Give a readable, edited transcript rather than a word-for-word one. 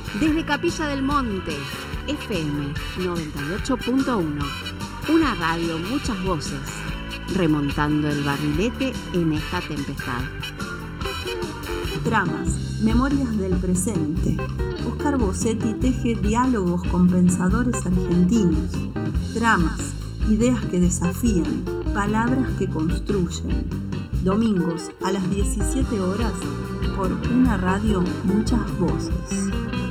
Desde Capilla del Monte, FM 98.1. Una radio, muchas voces, remontando el barrilete en esta tempestad. Tramas, memorias del presente. Oscar Bossetti teje diálogos con pensadores argentinos. Tramas, ideas que desafían, palabras que construyen. Domingos a las 17 horas por una radio, muchas voces.